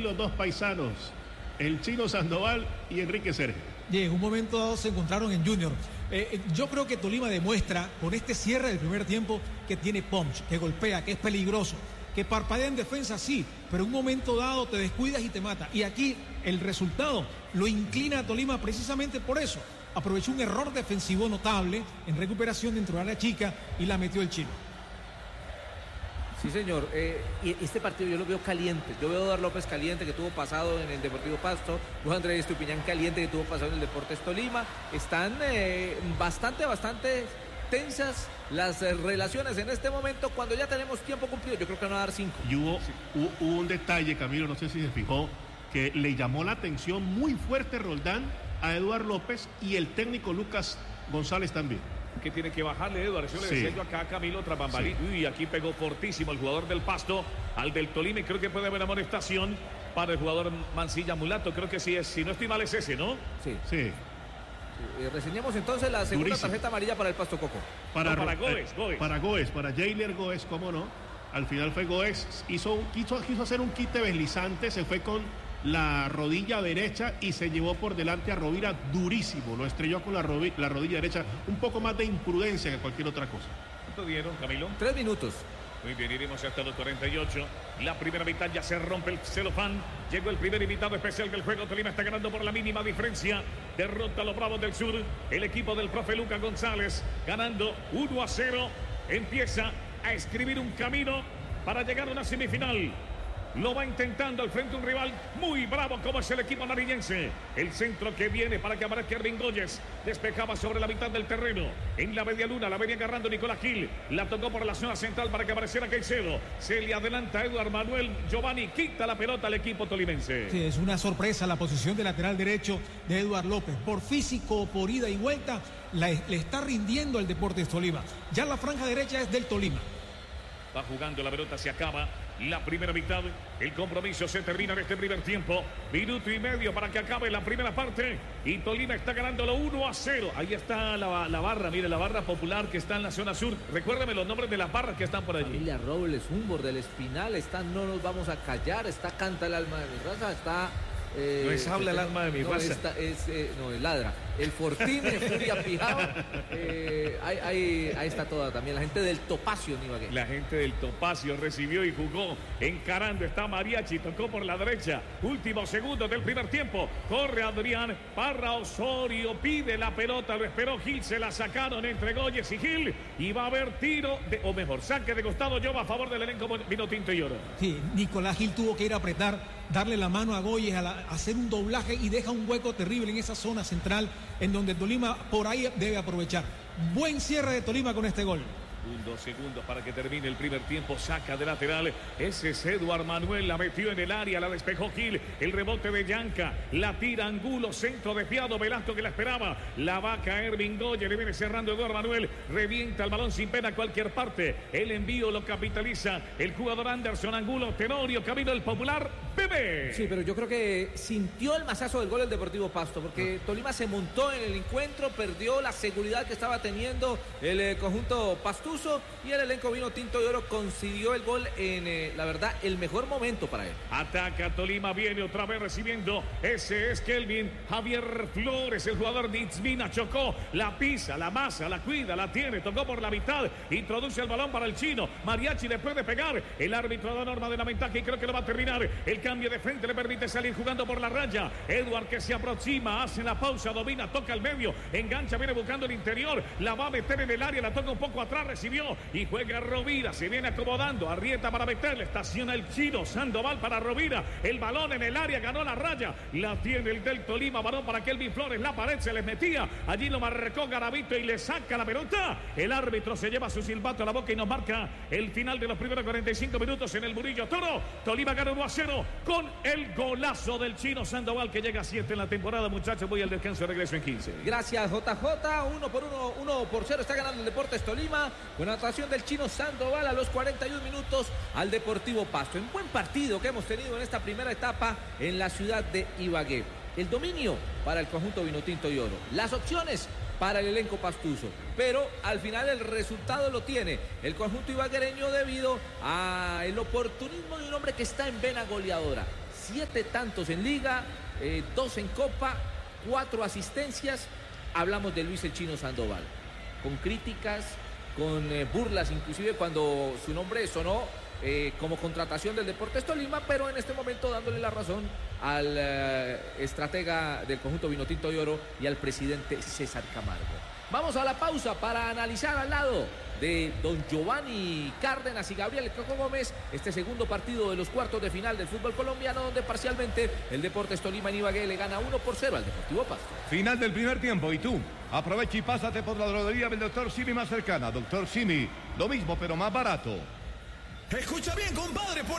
los dos paisanos, el Chino Sandoval y Enrique Sergio. Y en un momento dado se encontraron en Junior. Yo creo que Tolima demuestra con este cierre del primer tiempo que tiene punch, que golpea, que es peligroso, que parpadea en defensa, sí, pero en un momento dado te descuidas y te mata. Y aquí el resultado lo inclina a Tolima precisamente por eso. Aprovechó un error defensivo notable en recuperación dentro de la área chica y la metió el Chino. Sí, señor. Y este partido yo lo veo caliente. Yo veo a Eduardo López caliente, que tuvo pasado en el Deportivo Pasto. Luis Andrés Estupiñán caliente, que tuvo pasado en el Deportes Tolima. Están bastante tensas las relaciones en este momento cuando ya tenemos tiempo cumplido. Yo creo que van a dar 5. Y hubo un detalle, Camilo, no sé si se fijó, que le llamó la atención muy fuerte Roldán a Eduardo López y el técnico Lucas González también. Que tiene que bajarle, Eduardo. Yo le decía yo acá a Camilo tras bambalín. Sí. Uy, aquí pegó fortísimo el jugador del Pasto al del Tolima, y creo que puede haber amonestación para el jugador Mancilla Mulato. Creo que sí es, si no estoy mal, es ese, ¿no? Sí. Reseñamos entonces la segunda tarjeta amarilla para el Pasto Coco. Para Goes. Para Jailer Goes, cómo no. Al final fue Goes, quiso hacer un quite deslizante, se fue con la rodilla derecha y se llevó por delante a Rovira durísimo, lo estrelló con la rodilla derecha, un poco más de imprudencia que cualquier otra cosa. ¿Cuánto dieron, Camilo? 3 minutos. Muy bien, iremos hasta los 48. La primera mitad ya se rompe el celofán. Llegó el primer invitado especial del juego. Tolima está ganando por la mínima diferencia. Derrota a los Bravos del Sur. El equipo del profe Lucas González ganando 1-0. Empieza a escribir un camino para llegar a una semifinal. Lo va intentando al frente un rival muy bravo como es el equipo nariñense. El centro que viene para que aparezca Ervin Góyez. Despejaba sobre la mitad del terreno. En la media luna la venía agarrando Nicolás Gil. La tocó por la zona central para que apareciera Caicedo. Se le adelanta Eduardo Manuel Giovanni. Quita la pelota al equipo tolimense. Sí, es una sorpresa la posición de lateral derecho de Eduardo López. Por físico, por ida y vuelta, le está rindiendo el Deportes Tolima. Ya la franja derecha es del Tolima. Va jugando, la pelota se acaba. La primera mitad, el compromiso se termina en este primer tiempo. Minuto y medio para que acabe la primera parte. Y Tolima está ganándolo 1-0. Ahí está la barra, mire, la barra popular que está en la zona sur. Recuérdame los nombres de las barras que están por allí. Familia Robles, Humboldt, del Espinal, está No Nos Vamos a Callar, está Canta el Alma de mi Raza, está... no es Habla el Alma de mi Raza. No, es Ladra. El Fortín, Furia Pijao. Ahí está toda también. La gente del Topacio en Ibagué. La gente del Topacio recibió y jugó. Encarando está Mariachi. Tocó por la derecha. Último segundo del primer tiempo. Corre Adrián. Parra Osorio. Pide la pelota. Lo esperó Gil. Se la sacaron entre Góyez y Gil. Y va a haber tiro. Saque de costado. Yo a favor del elenco vino tinto y oro. Sí, Nicolás Gil tuvo que ir a apretar. Darle la mano a Góyez. Hacer un doblaje y deja un hueco terrible en esa zona central en donde Tolima por ahí debe aprovechar. Buen cierre de Tolima con este gol. 2 segundos para que termine el primer tiempo. Saca de lateral. Ese es Eduardo Manuel. La metió en el área. La despejó Gil. El rebote de Yanca. La tira Angulo. Centro desviado. Velasco que la esperaba. La va a caer Bingoye. Le viene cerrando Eduardo Manuel. Revienta el balón sin pena a cualquier parte. El envío lo capitaliza el jugador Anderson Angulo. Tenorio. Camino el popular. Bebé. Sí, pero yo creo que sintió el mazazo del gol el Deportivo Pasto. Porque Tolima se montó en el encuentro. Perdió la seguridad que estaba teniendo el conjunto Pastuso. Y el elenco vino tinto y oro consiguió el gol en, la verdad, el mejor momento para él. Ataca Tolima, viene otra vez recibiendo. Ese es Kelvin Javier Flores, el jugador de Itzmina. Chocó, la pisa, la masa, la cuida, la tiene, tocó por la mitad. Introduce el balón para el chino. Mariachi le puede pegar. El árbitro da norma de la ventaja y creo que lo va a terminar. El cambio de frente le permite salir jugando por la raya. Edward que se aproxima, hace la pausa, domina, toca al medio, engancha, viene buscando el interior. La va a meter en el área, la toca un poco atrás, recibió y juega Rovira, se viene acomodando, Arrieta para meterle, estaciona el chino, Sandoval para Rovira, el balón en el área, ganó la raya, la tiene el del Tolima, balón para Kelvin Flores, la pared se les metía, allí lo marcó Garavito y le saca la pelota, el árbitro se lleva su silbato a la boca y nos marca el final de los primeros 45 minutos en el Murillo Toro. Tolima gana 1-0 con el golazo del chino Sandoval que llega a 7 en la temporada. Muchachos, voy al descanso, regreso en 15. Gracias, JJ. 1-0 está ganando el Deportes Tolima con anotación del chino Sandoval a los 41 minutos al Deportivo Pasto. En buen partido que hemos tenido en esta primera etapa en la ciudad de Ibagué. El dominio para el conjunto vinotinto y oro. Las opciones para el elenco pastuso. Pero al final el resultado lo tiene el conjunto ibaguereño debido al oportunismo de un hombre que está en vena goleadora. 7 tantos en Liga, 2 en Copa, 4 asistencias. Hablamos de Luis el Chino Sandoval, con críticas, con burlas, inclusive cuando su nombre sonó como contratación del Deportes Tolima, pero en este momento dándole la razón al estratega del conjunto Vinotinto de Oro y al presidente César Camargo. Vamos a la pausa para analizar al lado de don Giovanni Cárdenas y Gabriel Coco Gómez este segundo partido de los cuartos de final del fútbol colombiano, donde parcialmente el Deportes Tolima en Ibagué le gana 1-0 al Deportivo Pasto. Final del primer tiempo, y tú aprovecha y pásate por la droguería del Dr. Simi más cercana. Dr. Simi, lo mismo pero más barato. Escucha bien, compadre, por